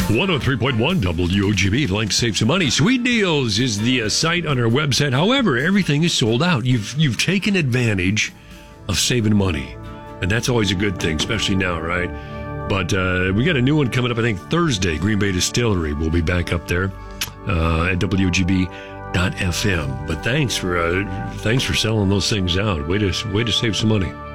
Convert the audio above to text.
103.1 WOGB. If you'd like to save some money, Sweet Deals is the site on our website. However, everything is sold out. You've taken advantage of saving money, and that's always a good thing, especially now, right? But we got a new one coming up, I think, Thursday. Green Bay Distillery will be back up there at WOGB.FM. But thanks for selling those things out. Way to save some money.